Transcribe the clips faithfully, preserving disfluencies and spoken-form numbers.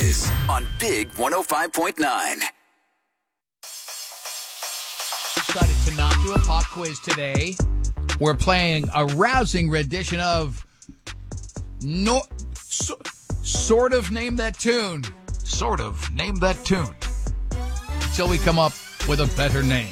Quiz on Big one oh five point nine. Decided to not do a pop quiz today. We're playing a rousing rendition of no, so, sort of name that tune. Sort of name that tune. Until we come up with a better name.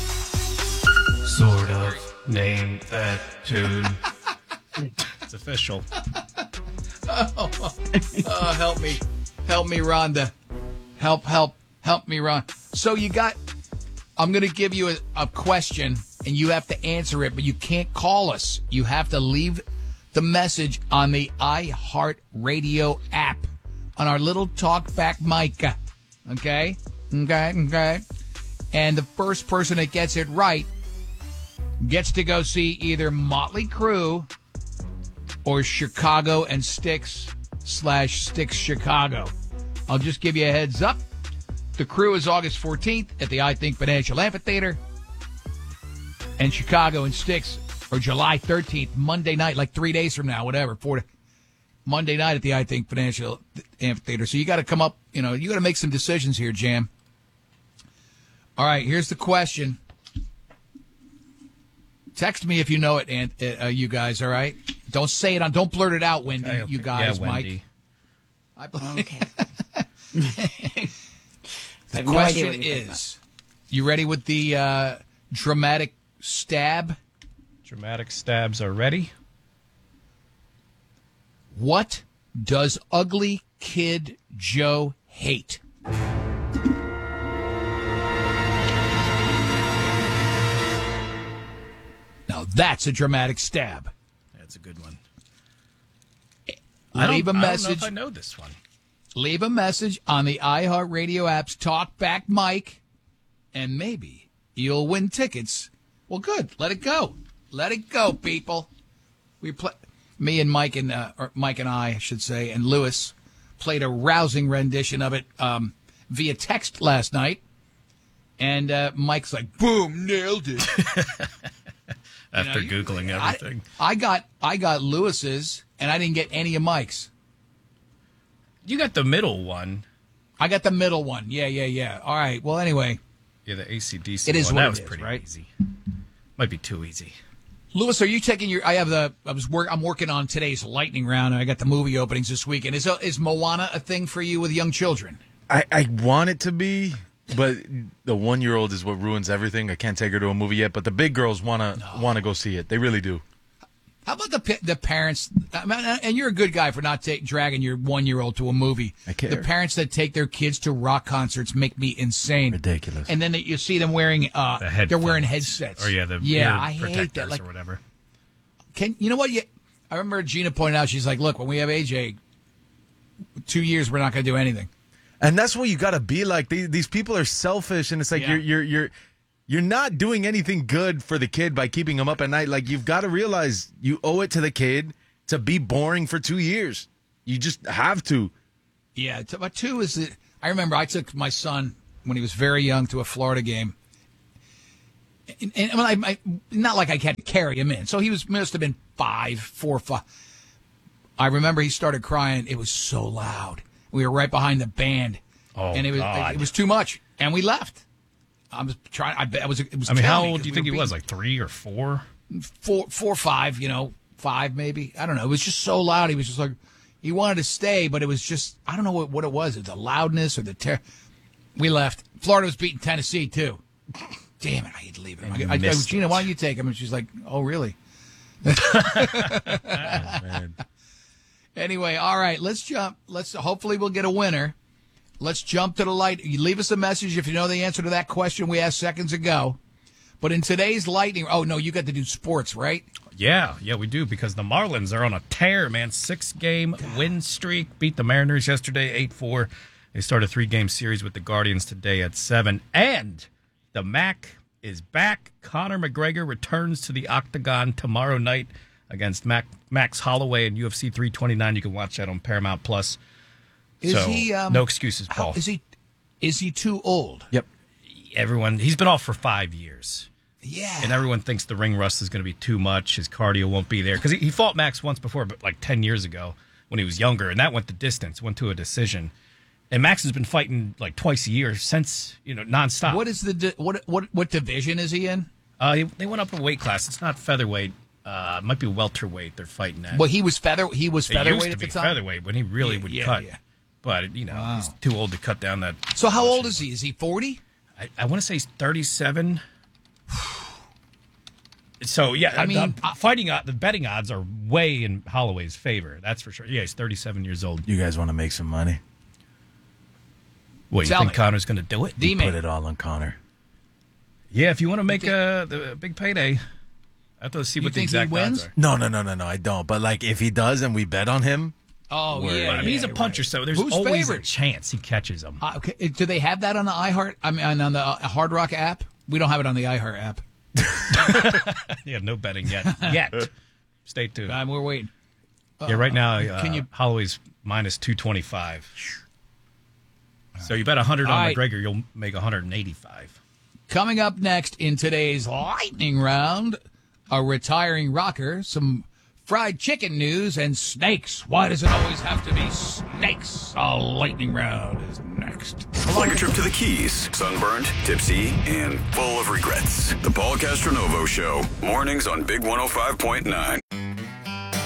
Sort of name that tune. It's official. Oh, oh, help me. Help me, Rhonda. Help, help, help me, Ron. So you got, I'm going to give you a, a question, and you have to answer it, but you can't call us. You have to leave the message on the iHeartRadio app, on our little talkback mic. Okay? Okay, okay. And the first person that gets it right gets to go see either Motley Crue or Chicago and Styx slash Styx Chicago. I'll just give you a heads up. The Crew is August fourteenth at the I Think Financial Amphitheater. And Chicago and Styx are July thirteenth, Monday night, like three days from now, whatever. Four to, Monday night at the I Think Financial Amphitheater. So you got to come up, you know, you got to make some decisions here, Jam. All right, here's the question. Text me if you know it, and uh, you guys, all right? Don't say it on, don't blurt it out, Wendy, Okay, okay. you guys, yeah, Mike. Wendy. I believe. Okay. The no question idea what you're is, you ready with the uh, dramatic stab? Dramatic stabs are ready. What does Ugly Kid Joe hate? Now that's a dramatic stab. That's a good one. Leave a I don't message. know if I know this one. Leave a message on the iHeartRadio app's Talkback Mike, and maybe you'll win tickets. Well, good. Let it go. Let it go, people. We play. Me and Mike and uh, or Mike and I, I should say, and Lewis played a rousing rendition of it um, via text last night, and uh, Mike's like, "Boom, nailed it." After You know, Googling you- everything. I, I got I got Lewis's, and I didn't get any of Mike's. You got the middle one. I got the middle one. Yeah, yeah, yeah. All right. Well, anyway, Yeah, the A C D C It is one. what That it was is, pretty right? easy. Might be too easy. Lewis, are you taking your? I have the. I was work. I'm working on today's lightning round, and I got the movie openings this weekend. Is is Moana a thing for you with young children? I, I want it to be, but the one-year-old is what ruins everything. I can't take her to a movie yet, but the big girls want to No. want to go see it. They really do. How about the pa- the parents? I mean, and you're a good guy for not take, dragging your one year old to a movie. I care. The parents that take their kids to rock concerts make me insane. Ridiculous. And then that you see them wearing uh, The they're wearing headphones. headsets. Or yeah, the yeah, ear I hate protectors that. Like, or whatever. can you know what? You, I remember Gina pointed out. She's like, "Look, when we have A J, two years we're not going to do anything." And that's what you got to be like. These, these people are selfish, and it's like Yeah. you're you're you're you're not doing anything good for the kid by keeping him up at night. Like, you've got to realize you owe it to the kid to be boring for two years. You just have to. Yeah, t- but two is the, I remember I took my son when he was very young to a Florida game. And, and well, I, I, not like I had to carry him in. So he was must have been five, four, five. I remember he started crying. It was so loud. We were right behind the band. Oh, and it was God. it was too much. And we left. I was trying. I, bet- I was. It was. I mean, how killing me old 'cause do you we think were he was? being- Like three or four? four, four, five, you know, five maybe. I don't know. It was just so loud. He was just like, he wanted to stay, but it was just, I don't know what, what it was. The loudness or the terror. We left. Florida was beating Tennessee, too. Damn it, I hate to leave him. I, I, I, missed Gina, it. why don't you take him? And she's like, oh, really? Man. Anyway, all right, let's jump. Let's hopefully we'll get a winner. Let's jump to the light. You leave us a message if you know the answer to that question we asked seconds ago. But in today's lightning, oh no, you got to do sports, right? Yeah, yeah, we do, because the Marlins are on a tear, man. Six-game win streak. Beat the Mariners yesterday, eight four. They start a three-game series with the Guardians today at seven. And the Mac is back. Conor McGregor returns to the Octagon tomorrow night against Mac, Max Holloway in U F C three twenty-nine. You can watch that on Paramount Plus. Is so, he? Um, no excuses, how- Paul. Is he? Is he too old? Yep. Everyone, he's been off for five years. Yeah. And everyone thinks the ring rust is going to be too much. His cardio won't be there. Because he, he fought Max once before, but like ten years ago when he was younger. And that went the distance, went to a decision. And Max has been fighting like twice a year since, you know, nonstop. What is the di- what what what division is he in? Uh, he- they went up a weight class. It's not featherweight. Uh, it might be welterweight they're fighting at. Well, he was feather. He was It featherweight used to at be the time. featherweight when he really Yeah, would yeah, cut. yeah. But, you know, Wow. he's too old to cut down that. So how old is he? Is he forty? I, I want to say he's thirty-seven. So, yeah, I I mean, mean, I- fighting od- the betting odds are way in Holloway's favor. That's for sure. Yeah, he's thirty-seven years old. You guys want to make some money? What, you Tell think me. Connor's going to do it? D- Put Man. it all on Connor. Yeah, if you want to make a, the big payday, I have to see You what the think he exact wins? odds are. No, no, no, no, no. I don't. But like, if he does, and we bet on him, Oh Word. yeah, I mean, he's a yeah, puncher, right. so there's Who's always favored? a chance he catches them. Uh, okay. Do they have that on the iHeart? I mean, on the uh, Hard Rock app? We don't have it on the iHeart app. Yeah, no betting yet. Yet. Stay tuned. Um, we're waiting. yeah, right now, uh, can you- Holloway's minus two twenty-five. So you bet one hundred All on right. McGregor, you'll make one hundred eighty-five. Coming up next in today's lightning round, a retiring rocker, some fried chicken news, and snakes. Why does it always have to be snakes? A lightning round is next. Like a trip to the Keys. Sunburned, tipsy, and full of regrets. The Paul Castronovo Show. Mornings on Big one oh five point nine.